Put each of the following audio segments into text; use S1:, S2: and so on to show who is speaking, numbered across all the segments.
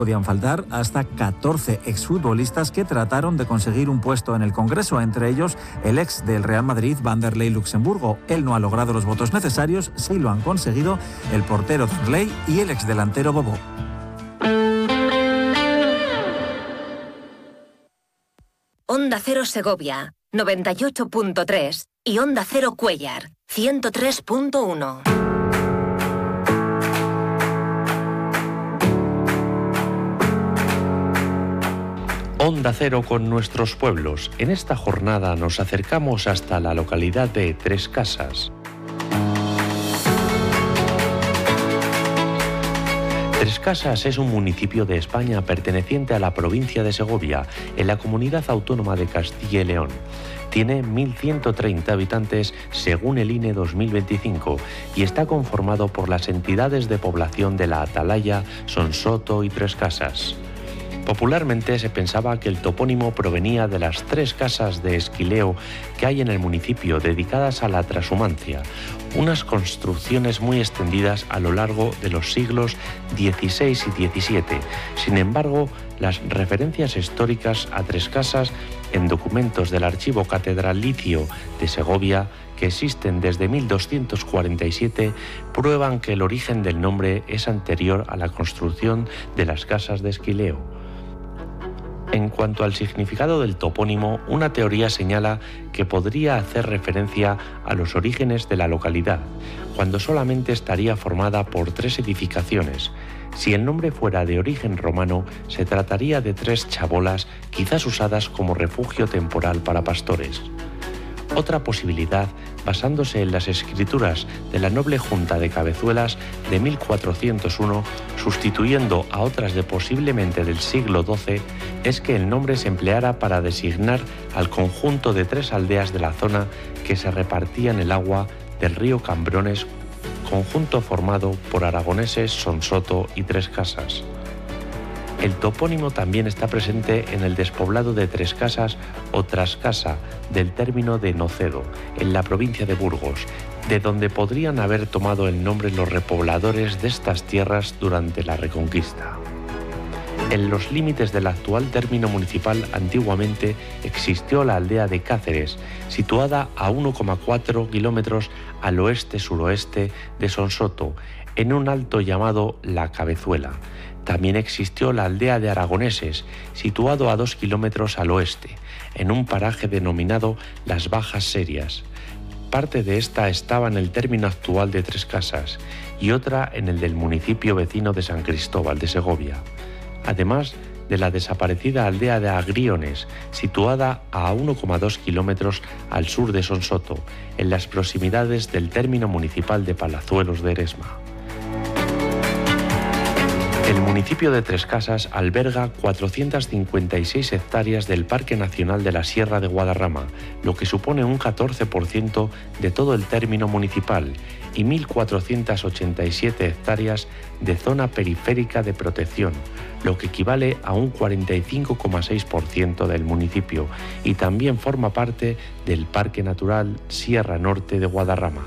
S1: Podían faltar hasta 14 exfutbolistas que trataron de conseguir un puesto en el Congreso, entre ellos el ex del Real Madrid, Vanderlei Luxemburgo. Él no ha logrado los votos necesarios, sí lo han conseguido el portero Darley y el exdelantero Bobó.
S2: Onda Cero Segovia, 98.3 y Onda Cero Cuéllar, 103.1.
S3: Onda Cero con nuestros pueblos. En esta jornada nos acercamos hasta la localidad de Tres Casas. Tres Casas es un municipio de España perteneciente a la provincia de Segovia, en la comunidad autónoma de Castilla y León. Tiene 1.130 habitantes según el INE 2025 y está conformado por las entidades de población de la Atalaya, Sonsoto y Tres Casas. Popularmente se pensaba que el topónimo provenía de las 3 casas de esquileo que hay en el municipio dedicadas a la trashumancia, unas construcciones muy extendidas a lo largo de los siglos XVI y XVII. Sin embargo, las referencias históricas a Tres Casas en documentos del Archivo Catedralicio de Segovia, que existen desde 1247, prueban que el origen del nombre es anterior a la construcción de las casas de esquileo. En cuanto al significado del topónimo, una teoría señala que podría hacer referencia a los orígenes de la localidad, cuando solamente estaría formada por 3 edificaciones. Si el nombre fuera de origen romano, se trataría de 3 chabolas, quizás usadas como refugio temporal para pastores. Otra posibilidad, basándose en las escrituras de la noble Junta de Cabezuelas de 1401, sustituyendo a otras de posiblemente del siglo XII, es que el nombre se empleara para designar al conjunto de 3 aldeas de la zona que se repartían el agua del río Cambrones, conjunto formado por aragoneses, Sonsoto y Tres Casas. El topónimo también está presente en el despoblado de Tres Casas o Trascasa, del término de Nocedo, en la provincia de Burgos, de donde podrían haber tomado el nombre los repobladores de estas tierras durante la Reconquista. En los límites del actual término municipal antiguamente existió la aldea de Cáceres, situada a 1,4 kilómetros al oeste-suroeste de Sonsoto, en un alto llamado La Cabezuela. También existió la aldea de Aragoneses, situado a 2 kilómetros al oeste, en un paraje denominado Las Bajas Serias. Parte de esta estaba en el término actual de Tres Casas y otra en el del municipio vecino de San Cristóbal de Segovia. Además de la desaparecida aldea de Agriones, situada a 1,2 kilómetros al sur de Sonsoto, en las proximidades del término municipal de Palazuelos de Eresma. El municipio de Tres Casas alberga 456 hectáreas del Parque Nacional de la Sierra de Guadarrama, lo que supone un 14% de todo el término municipal, y 1.487 hectáreas de zona periférica de protección, lo que equivale a un 45,6% del municipio, y también forma parte del Parque Natural Sierra Norte de Guadarrama.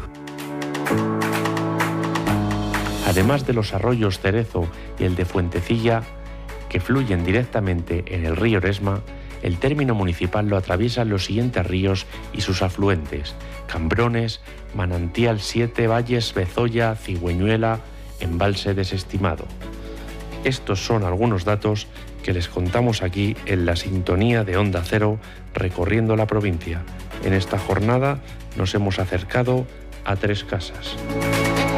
S3: Además de los arroyos Cerezo y el de Fuentecilla, que fluyen directamente en el río Eresma, el término municipal lo atraviesan los siguientes ríos y sus afluentes: Cambrones, Manantial 7, Valles, Bezoya, Cigüeñuela, Embalse Desestimado. Estos son algunos datos que les contamos aquí en la sintonía de Onda Cero, recorriendo la provincia. En esta jornada nos hemos acercado a Tres Casas.